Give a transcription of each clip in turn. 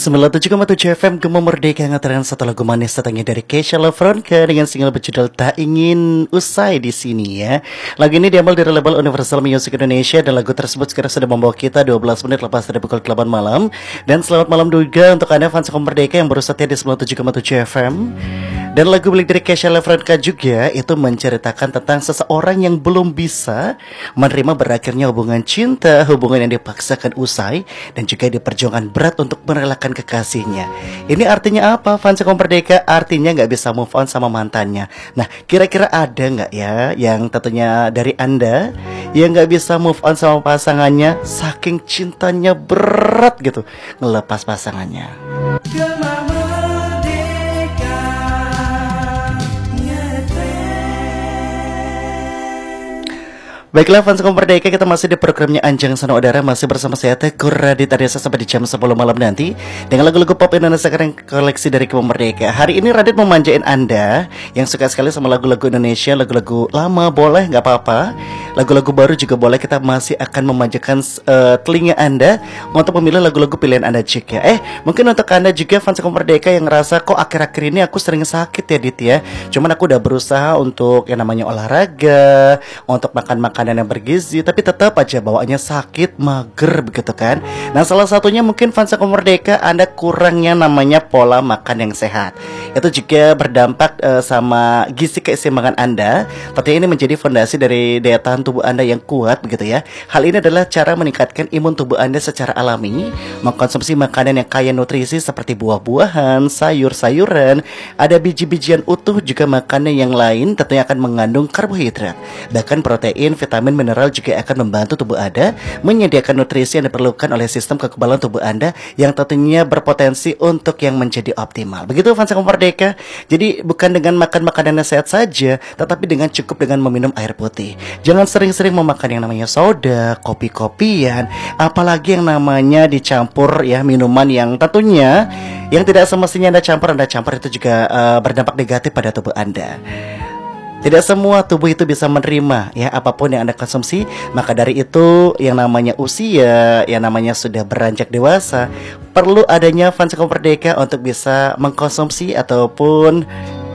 97,7 FM Gema Merdeka ngatakan satu lagu manis datangnya dari Keisha Lafronka dengan single berjudul Tak Ingin Usai di sini ya. Lagu ini diambil dari label Universal Music Indonesia dan lagu tersebut sekarang sudah membawa kita 12 menit lepas dari pukul 8 malam. Dan selamat malam juga untuk Anda fans Gema Merdeka yang baru setia di 97,7 FM. Dan lagu milik dari Keisha Lafronka juga itu menceritakan tentang seseorang yang belum bisa menerima berakhirnya hubungan cinta, hubungan yang dipaksakan usai dan juga diperjuangkan berat untuk merelakan kekasihnya. Ini artinya apa? Fans Gema Merdeka artinya nggak bisa move on sama mantannya. Nah, kira-kira ada nggak ya yang tentunya dari Anda yang nggak bisa move on sama pasangannya saking cintanya berat gitu ngelepas pasangannya. Baiklah fans Gema Merdeka, kita masih di programnya Anjang Sana Udara. Masih bersama saya Teguh Radit Aryasa sampai di jam 10 malam nanti dengan lagu-lagu pop Indonesia keren koleksi dari Gema Merdeka. Hari ini Radit mau manjain Anda yang suka sekali sama lagu-lagu Indonesia. Lagu-lagu lama boleh, gak apa-apa. Lagu-lagu baru juga boleh. Kita masih akan memanjakan telinga Anda untuk memilih lagu-lagu pilihan Anda juga. Mungkin untuk Anda juga fans Gema Merdeka yang ngerasa kok akhir-akhir ini aku sering sakit ya Dit ya. Cuman aku udah berusaha untuk yang namanya olahraga, untuk makan-makan yang bergizi, tapi tetap aja bawaannya sakit, mager begitu kan. Nah, salah satunya mungkin fans Gema Merdeka Anda kurangnya namanya pola makan yang sehat. Itu juga berdampak sama gizi keseimbangan Anda. Tentunya ini menjadi fondasi dari daya tahan tubuh Anda yang kuat begitu ya. Hal ini adalah cara meningkatkan imun tubuh Anda secara alami. Mengkonsumsi makanan yang kaya nutrisi seperti buah-buahan, sayur-sayuran, ada biji-bijian utuh, juga makanan yang lain tentunya akan mengandung karbohidrat, bahkan protein, vitamin, mineral juga akan membantu tubuh Anda menyediakan nutrisi yang diperlukan oleh sistem kekebalan tubuh Anda yang tentunya berpotensi untuk yang menjadi optimal. Begitu fans Gema Merdeka. Jadi bukan dengan makan makanan yang sehat saja, tetapi dengan cukup dengan meminum air putih. Jangan sering-sering memakan yang namanya soda, kopi-kopian, apalagi yang namanya dicampur ya minuman yang tentunya yang tidak semestinya Anda campur itu juga berdampak negatif pada tubuh Anda. Tidak semua tubuh itu bisa menerima ya apapun yang Anda konsumsi. Maka dari itu yang namanya usia, yang namanya sudah beranjak dewasa, perlu adanya fans Gema Merdeka untuk bisa mengkonsumsi ataupun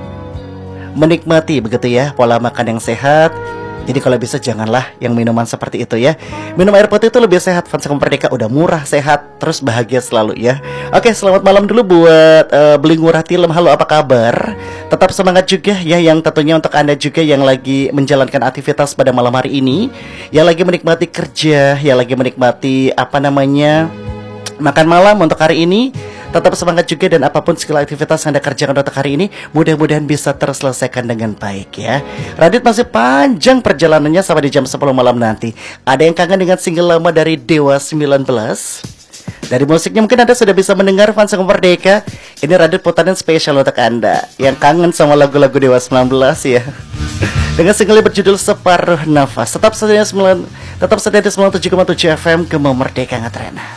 menikmati begitu ya pola makan yang sehat. Jadi kalau bisa janganlah yang minuman seperti itu ya. Minum air putih itu lebih sehat fans Gema Merdeka. Udah murah, sehat, terus bahagia selalu ya. Oke, selamat malam dulu buat Beli Ngurah Tilem. Halo, apa kabar? Tetap semangat juga ya, yang tentunya untuk Anda juga yang lagi menjalankan aktivitas pada malam hari ini, yang lagi menikmati kerja, yang lagi menikmati makan malam untuk hari ini. Tetap semangat juga, dan apapun segala aktivitas yang Anda kerjakan untuk hari ini, mudah-mudahan bisa terselesaikan dengan baik ya. Radit masih panjang perjalanannya sampai di jam 10 malam nanti. Ada yang kangen dengan single lama dari Dewa 19? Dari musiknya mungkin Anda sudah bisa mendengar fans Gema Merdeka. Ini Radit putaran spesial untuk Anda yang kangen sama lagu-lagu Dewa 19 ya. Dengan single berjudul Separuh Nafas. Tetap setia di 97,7 FM Gema Merdeka ngetrena.